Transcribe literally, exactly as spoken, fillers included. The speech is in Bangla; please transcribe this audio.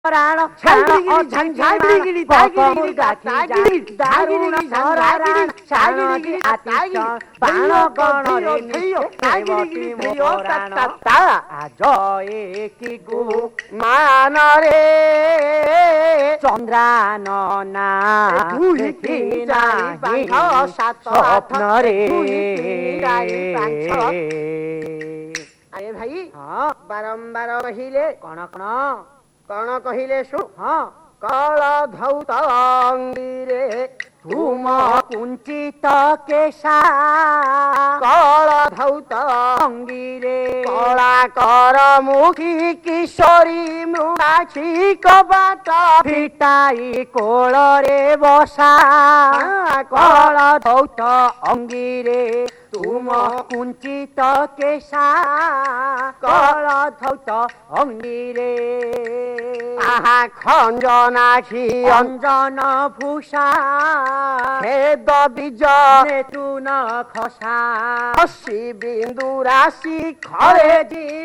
রাণ ঝাইগিরি ঝাইগিরি তাগিরি তাগিরি দারুণ সরারাণ সাগিরি আতিশ বাণ গণরে তাগিরি ধেয় তা জয়ে কি গু মানরে চন্দ্রাননা দুই তিন চারি পাঁচ সাত স্বপ্নরে আরে ভাই ହଁ বারম্বার কহিলে କଣ କଣ କଣ କହିଲେ ଶୁ ହଁ କଳ ଧୌତ ଅଙ୍ଗିରେ ତୁମ କୁଞ୍ଚିତ କେଶା କଳ ଧୌତ ଅଙ୍ଗିରେ କଳା କର ମୁଖୀ କିଶୋରୀ ମୃଗାକ୍ଷୀ କବାଟ ଫିଟାଇ କୋଳରେ ବସା କଳ ଧୌତ ଅଙ୍ଗିରେ ତୁମ କୁଞ୍ଚିତ କେଶା କଳ ଧୌତ ଅଙ୍ଗିରେ ଆହା ଖଞ୍ଜନାକ୍ଷୀ ଅଞ୍ଜନ ଭୂଷା ଛେଦ ବୀଜ ନେତୁନ ଖସା ଅସି ବିନ୍ଦୁ ରାଶି ଖରେ